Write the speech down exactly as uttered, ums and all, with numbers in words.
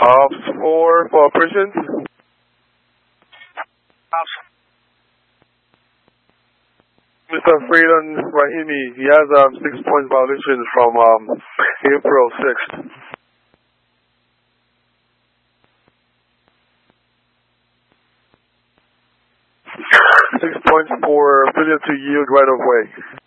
Ops four for operations. Ops. Mister Freeland Rahimi, he has um, six points violations from um, April sixth. Six points for failure to yield right of way.